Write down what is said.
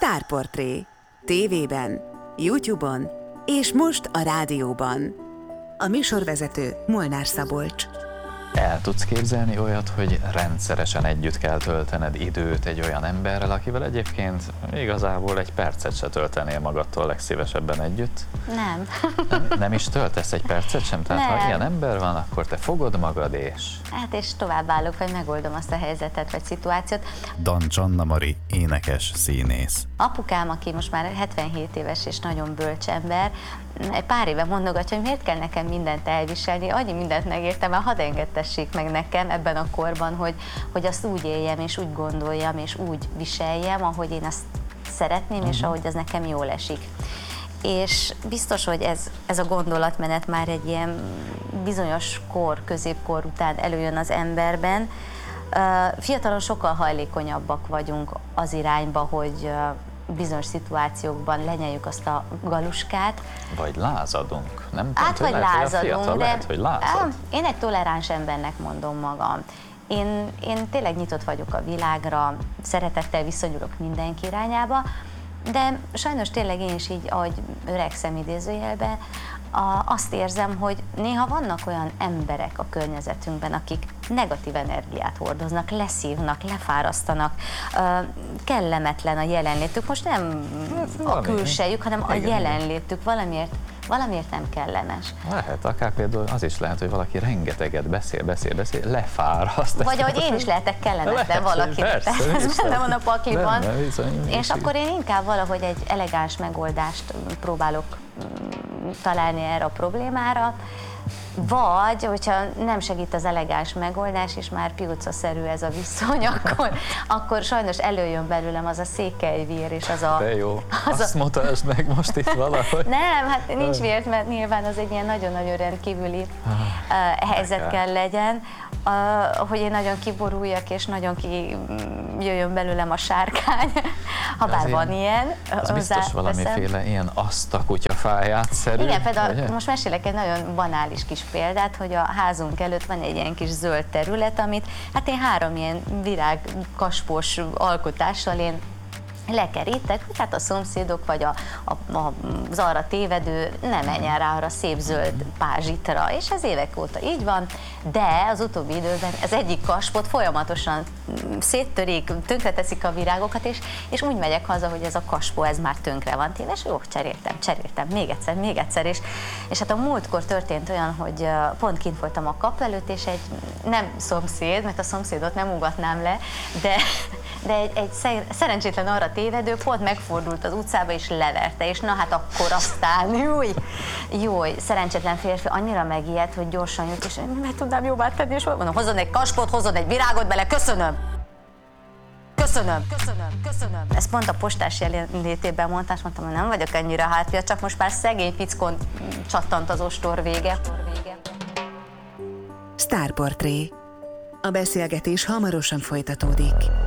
Sztárportré. TV-ben, YouTube-on és most a rádióban. A műsorvezető Molnár Szabolcs. El tudsz képzelni olyat, hogy rendszeresen együtt kell töltened időt egy olyan emberrel, akivel egyébként igazából egy percet se töltenél magadtól legszívesebben együtt? Nem. Nem is töltesz egy percet sem? Tehát Nem. ha ilyen ember van, akkor te fogod magad és... Hát és továbbállok, vagy megoldom azt a helyzetet, vagy szituációt. Dancs Anna Mari, énekes, színész. Apukám, aki most már 77 éves és nagyon bölcs ember, egy pár éve mondogatja, hogy miért kell nekem mindent elviselni, annyi mindent megértem, mert hadd engedtessék meg nekem ebben a korban, hogy azt úgy éljem, és úgy gondoljam, és úgy viseljem, ahogy én azt szeretném, és ahogy az nekem jól esik. És biztos, hogy ez a gondolatmenet már egy ilyen bizonyos kor, középkor után előjön az emberben. Fiatalon sokkal hajlékonyabbak vagyunk az irányba, hogy bizonyos szituációkban lenyeljük azt a galuskát. Vagy lázadunk, nem? Hát, vagy lázadunk, de lehet, hogy lázad. Én egy toleráns embernek mondom magam. Én tényleg nyitott vagyok a világra, szeretettel viszonyulok mindenki irányába, de sajnos tényleg én is így, ahogy öregszem idézőjelben, azt érzem, hogy néha vannak olyan emberek a környezetünkben, akik negatív energiát hordoznak, leszívnak, lefárasztanak, kellemetlen a jelenlétük. Most nem a külsejük, hanem a jelenlétük valamiért nem kellemes. Lehet, akár például az is lehet, hogy valaki rengeteget beszél, lefáraszt. Vagy ahogy én is lehetek kellemetlen valakinek. Ez benne van a pakliban. És akkor én inkább valahogy egy elegáns megoldást próbálok találni erre a problémára, vagy, hogyha nem segít az elegáns megoldás, és már piucaszerű ez a viszony, akkor sajnos előjön belőlem az a székelyvér, és az a... De jó, azt mutasd meg most itt valahogy. Nem, hát nincs vér, mert nyilván az egy ilyen nagyon-nagyon rendkívüli helyzet kell legyen, hogy én nagyon kiboruljak, és nagyon jöjjön belőlem a sárkány, ha bár van ilyen. Az biztos valamiféle ilyen azt a kutyafáját-szerű. Igen, például most mesélek egy nagyon banális kis példát, hogy a házunk előtt van egy ilyen kis zöld terület, amit hát én 3 ilyen virágkaspós alkotással én lekerítek, hogy hát a szomszédok vagy az arra tévedő ne menjen rá arra szép zöld pázsitra, és ez évek óta így van, de az utóbbi időben az egyik kaspot folyamatosan széttörik, tönkreteszik a virágokat, és úgy megyek haza, hogy ez a kaspó, ez már tönkre van téve, és jó, cseréltem, még egyszer, és hát a múltkor történt olyan, hogy pont kint voltam a kap előtt, és egy nem szomszéd, mert a szomszédot nem ugatnám le, de egy szerencsétlen arra tévedő pont megfordult az utcába és leverte, és na hát akkor aztán, jó, szerencsétlen férfi annyira megijedt, hogy gyorsan jött, és meg tudnám jobbá tenni, és mondom, hozzon egy kaspot, hozzon egy virágot bele, köszönöm. Ezt pont a postás jelenlétében mondtam, és mondtam, hogy nem vagyok ennyire hátria, csak most már szegény fickon csattant az ostor vége. Sztárportré. A beszélgetés hamarosan folytatódik.